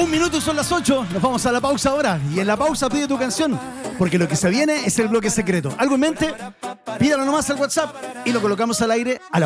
Un minuto, son las 8. Nos vamos a la pausa ahora. Y en la pausa pide tu canción, porque lo que se viene es el bloque secreto. ¿Algo en mente? Pídalo nomás al WhatsApp y lo colocamos al aire a la